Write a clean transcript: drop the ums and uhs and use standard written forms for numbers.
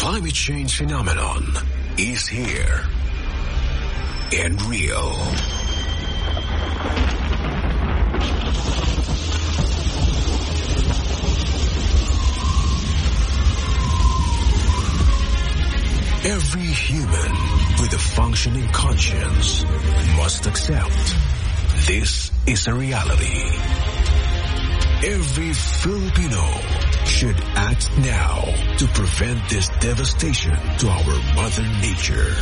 climate change phenomenon is here and real. Every human with a functioning conscience must accept this is a reality. Every Filipino should act now to prevent this devastation to our Mother Nature.